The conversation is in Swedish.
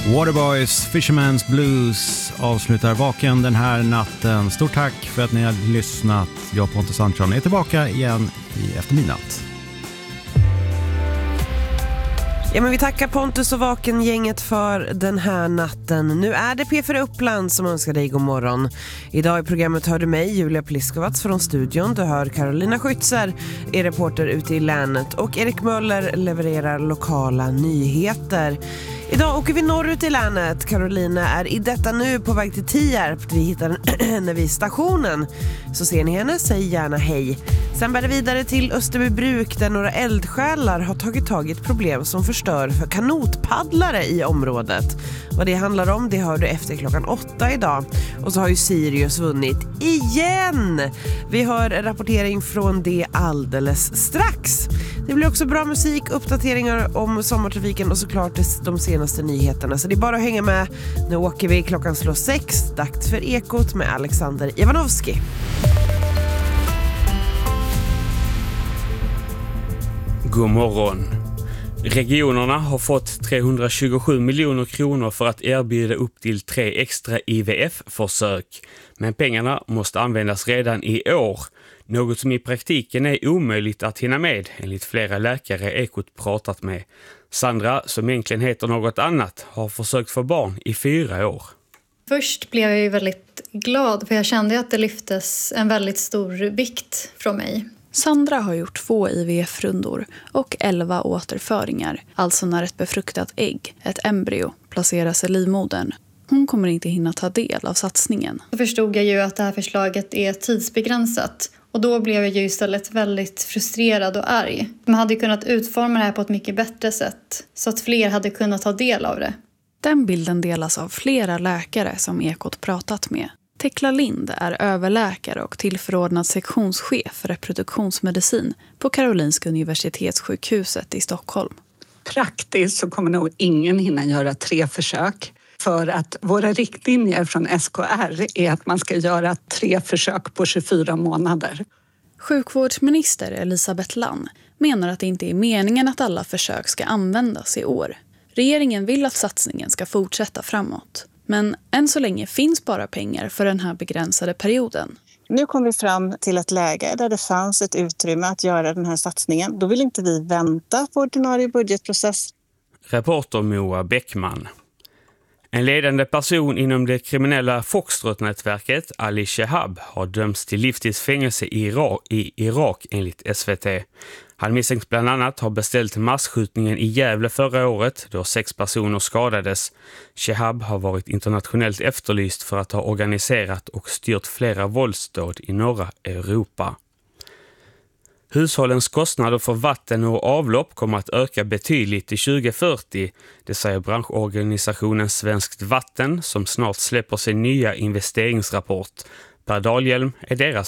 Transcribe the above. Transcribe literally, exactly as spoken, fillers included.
Waterboys, Fisherman's Blues avslutar Vaken den här natten. Stort tack för att ni har lyssnat. Jag, Pontus Andersson, är tillbaka igen i eftermidnatt. Ja, men vi tackar Pontus och Vaken-gänget för den här natten. Nu är det P fyra Uppland som önskar dig god morgon. Idag i programmet hör du mig, Julia Pliskowatz från studion. Du hör Carolina Skytzer, är reporter ute i länet. Och Erik Möller levererar lokala nyheter. Idag åker vi norrut i länet. Carolina är i detta nu på väg till Tierp. Vi hittar henne vid stationen. Så ser ni henne, säg gärna hej. Sen bär det vidare till Österbybruk där några eldsjälar har tagit tag i ett problem som förstör för kanotpaddlare i området. Vad det handlar om, det hör du efter klockan åtta idag. Och så har ju Sirius vunnit igen. Vi hör rapportering från det alldeles strax. Det blir också bra musik, uppdateringar om sommartrafiken och såklart de senaste nyheterna. Så det är bara att hänga med. Nu åker vi, klockan slår sex. Dags för Ekot med Alexander Ivanovski. God morgon. Regionerna har fått trehundratjugosju miljoner kronor för att erbjuda upp till tre extra I V F-försök. Men pengarna måste användas redan i år. Något som i praktiken är omöjligt att hinna med, enligt flera läkare Ekot pratat med. Sandra, som egentligen heter något annat, har försökt få barn i fyra år. Först blev jag ju väldigt glad för jag kände att det lyftes en väldigt stor vikt från mig. Sandra har gjort två I V F-rundor och elva återföringar, alltså när ett befruktat ägg, ett embryo, placeras i livmodern. Hon kommer inte hinna ta del av satsningen. Då förstod jag ju att det här förslaget är tidsbegränsat och då blev jag ju istället väldigt frustrerad och arg. Man hade kunnat utforma det här på ett mycket bättre sätt så att fler hade kunnat ta del av det. Den bilden delas av flera läkare som Ekot pratat med. Tekla Lind är överläkare och tillförordnad sektionschef för reproduktionsmedicin på Karolinska universitetssjukhuset i Stockholm. Praktiskt så kommer nog ingen hinna göra tre försök. För att våra riktlinjer från S K R är att man ska göra tre försök på tjugofyra månader. Sjukvårdsminister Elisabeth Lann menar att det inte är meningen att alla försök ska användas i år. Regeringen vill att satsningen ska fortsätta framåt. Men än så länge finns bara pengar för den här begränsade perioden. Nu kom vi fram till ett läge där det fanns ett utrymme att göra den här satsningen. Då vill inte vi vänta på ordinarie budgetprocess. Reporter Moa Bäckman. En ledande person inom det kriminella Foxtrot-nätverket, Ali Shehab, har dömts till livstidsfängelse i Irak, i Irak enligt S V T. Han misstänks bland annat ha beställt massskjutningen i Gävle förra året då sex personer skadades. Shehab har varit internationellt efterlyst för att ha organiserat och styrt flera våldsdåd i norra Europa. Hushållens kostnader för vatten och avlopp kommer att öka betydligt till tjugo fyrtio, det säger branschorganisationen Svenskt Vatten som snart släpper sin nya investeringsrapport. Per Dahlhjelm är deras